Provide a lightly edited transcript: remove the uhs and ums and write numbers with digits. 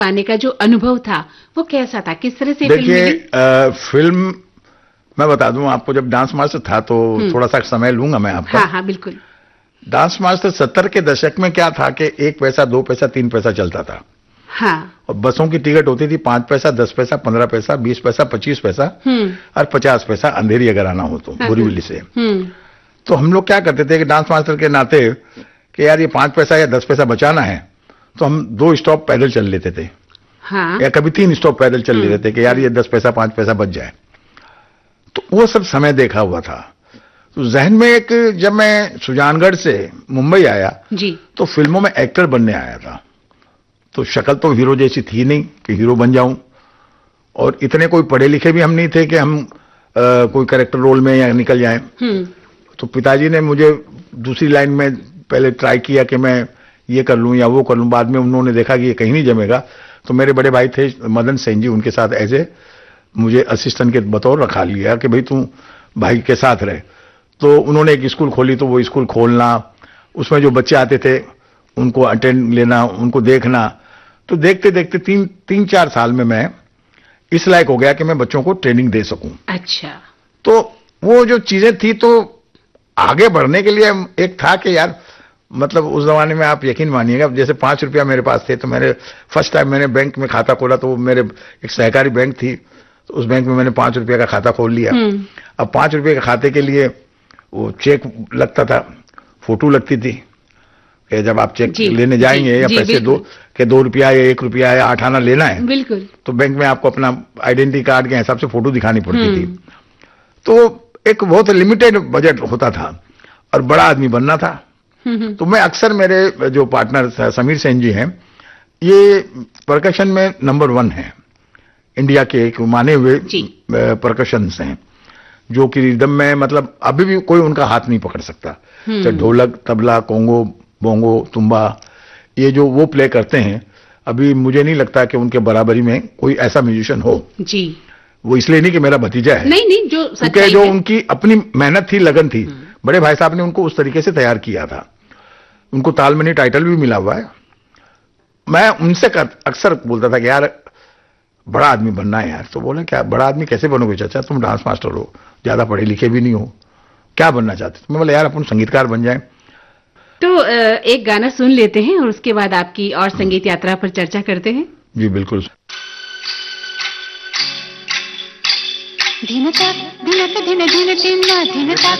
पाने का जो अनुभव था वो कैसा था, किस तरह से फिल्म देखिए मिली? फिल्म मैं बता दूं आपको, जब डांस मास्टर था तो थोड़ा सा समय लूंगा मैं आपका। हाँ हाँ बिल्कुल। डांस मास्टर 70 के दशक में क्या था कि 1 पैसा 2 पैसा 3 पैसा चलता था। हाँ। और बसों की टिकट होती थी 5 पैसा 10 पैसा 15 पैसा 20 पैसा 25 पैसा और 50 पैसा अंधेरी अगर आना हो तो बोरीवली से। तो हम लोग क्या करते थे कि डांस मास्टर के नाते कि यार ये 5 पैसा या 10 पैसा बचाना है तो हम 2 स्टॉप पैदल चल लेते थे। हाँ। या कभी 3 स्टॉप पैदल चल लेते थे कि यार ये 10 पैसा 5 पैसा बच जाए। तो वो सब समय देखा हुआ था। तो जहन में एक, जब मैं सुजानगढ़ से मुंबई आया जी, तो फिल्मों में एक्टर बनने आया था। तो शक्ल तो हीरो जैसी थी नहीं कि हीरो बन जाऊं, और इतने कोई पढ़े लिखे भी हम नहीं थे कि हम कोई कैरेक्टर रोल में या निकल जाएं। तो पिताजी ने मुझे दूसरी लाइन में पहले ट्राई किया कि मैं ये कर लूं या वो कर लूं। बाद में उन्होंने देखा कि ये कहीं नहीं जमेगा, तो मेरे बड़े भाई थे मदन सेन जी, उनके साथ ऐसे मुझे असिस्टेंट के बतौर रखा लिया कि भाई तू भाई के साथ रहे। तो उन्होंने एक स्कूल खोली, तो वो स्कूल खोलना, उसमें जो बच्चे आते थे उनको अटेंड लेना, उनको देखना। तो देखते देखते 3-4 साल में मैं इस लायक हो गया कि मैं बच्चों को ट्रेनिंग दे सकूं। अच्छा। तो वो जो चीजें थी, तो आगे बढ़ने के लिए एक था कि यार, मतलब उस जमाने में आप यकीन मानिएगा, जैसे 5 रुपया मेरे पास थे, तो मेरे फर्स्ट टाइम मैंने बैंक में खाता खोला, तो मेरे एक सहकारी बैंक थी, तो उस बैंक में मैंने 5 रुपया का खाता खोल लिया। अब 5 रुपये के खाते के लिए वो चेक लगता था, फोटो लगती थी कि जब आप चेक लेने जाएंगे या पैसे 2 रुपया या 1 रुपया या 8 आना लेना है, बिल्कुल, तो बैंक में आपको अपना आइडेंटिटी कार्ड के हिसाब से फोटो दिखानी पड़ती थी। तो एक बहुत लिमिटेड बजट होता था और बड़ा आदमी बनना था। तो मैं अक्सर, मेरे जो पार्टनर समीर सेन जी हैं, ये परकशन में नंबर 1 है, इंडिया के एक माने हुए परकशंस हैं, जो कि रिदम में मतलब अभी भी कोई उनका हाथ नहीं पकड़ सकता। तो ढोलक, तबला, कोंगो, बोंगो, तुम्बा, ये जो वो प्ले करते हैं, अभी मुझे नहीं लगता कि उनके बराबरी में कोई ऐसा म्यूजिशियन हो जी। वो इसलिए नहीं कि मेरा भतीजा है, नहीं, जो उनकी अपनी मेहनत थी, लगन थी। बड़े भाई साहब ने उनको उस तरीके से तैयार किया था। उनको तालमनी टाइटल भी मिला हुआ है। मैं उनसे अक्सर बोलता था कि यार बड़ा आदमी बनना है यार। तो बोले क्या बड़ा आदमी कैसे बनोगे चाचा, तुम डांस मास्टर हो, ज्यादा पढ़े लिखे भी नहीं हो, क्या बनना चाहते? तो मैं बोला यार अपन संगीतकार बन जाए। तो एक गाना सुन लेते हैं और उसके बाद आपकी और संगीत यात्रा पर चर्चा करते हैं। जी बिल्कुल। धिन तक धिन धिन धिन धिन धिन तक